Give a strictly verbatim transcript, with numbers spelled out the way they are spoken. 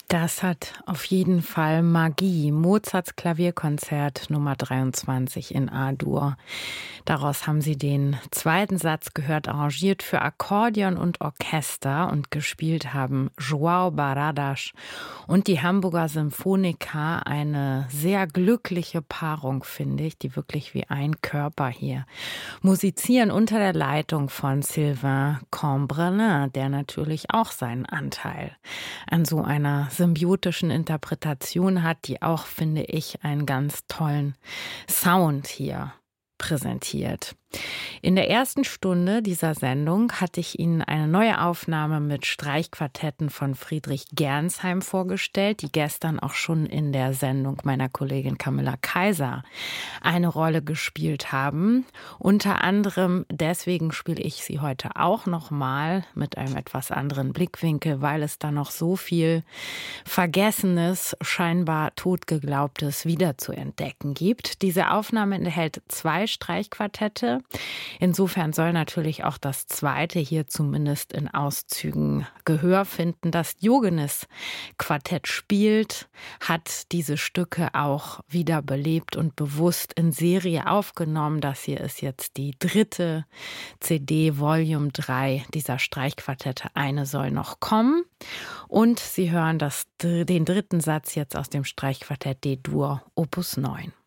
Das hat auf jeden Fall Magie. Mozarts Klavierkonzert Nummer dreiundzwanzig in A-Dur. Daraus haben sie den zweiten Satz gehört, arrangiert für Akkordeon und Orchester, und gespielt haben João Barradas und die Hamburger Symphoniker. Eine sehr glückliche Paarung, finde ich, die wirklich wie ein Körper hier musizieren, unter der Leitung von Sylvain Cambrelin, der natürlich auch seinen Anteil an so einer symbiotischen Interpretation hat, die auch, finde ich, einen ganz tollen Sound hier präsentiert. In der ersten Stunde dieser Sendung hatte ich Ihnen eine neue Aufnahme mit Streichquartetten von Friedrich Gernsheim vorgestellt, die gestern auch schon in der Sendung meiner Kollegin Camilla Kaiser eine Rolle gespielt haben. Unter anderem deswegen spiele ich sie heute auch nochmal mit einem etwas anderen Blickwinkel, weil es da noch so viel Vergessenes, scheinbar Totgeglaubtes wiederzuentdecken gibt. Diese Aufnahme enthält zwei Streichquartette. Insofern soll natürlich auch das zweite hier zumindest in Auszügen Gehör finden. Das Diogenes-Quartett spielt, hat diese Stücke auch wiederbelebt und bewusst in Serie aufgenommen. Das hier ist jetzt die dritte C D, Volume drei dieser Streichquartette. Eine soll noch kommen. Und Sie hören das, den dritten Satz jetzt aus dem Streichquartett D-Dur, Opus neun.